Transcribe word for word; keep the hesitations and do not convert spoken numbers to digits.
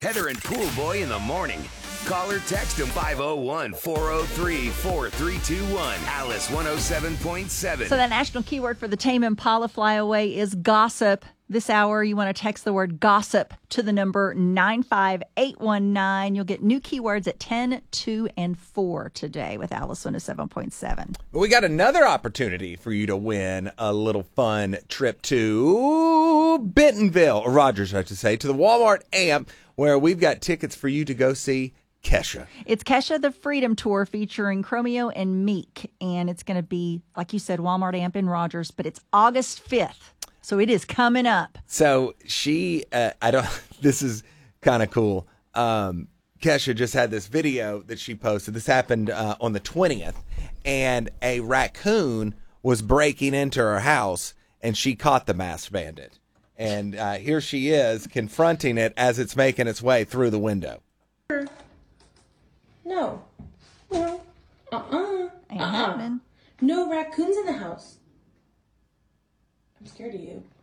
Heather and Pool Boy in the morning. Call or text them five oh one, four oh three, four three two one. Alice one oh seven point seven. So that national keyword for the Tame Impala flyaway is gossip. This hour, you want to text the word gossip to the number nine five eight one nine. You'll get new keywords at ten, two, and four today with Alice one oh seven point seven. We got another opportunity for you to win a little fun trip to Bentonville, or Rogers, I should say, to the Walmart Amp, where we've got tickets for you to go see Kesha. It's Kesha the Freedom Tour featuring Chromeo and Meek, and it's going to be, like you said, Walmart Amp in Rogers, but it's August fifth. So it is coming up. So she, uh, I don't, this is kind of cool. Um, Kesha just had this video that she posted. This happened uh, on the twentieth, and a raccoon was breaking into her house, and she caught the masked bandit. And uh, here she is confronting it as it's making its way through the window. No. No. Uh-uh. Ain't uh-uh. happening. No raccoons in the house. I'm scared of you.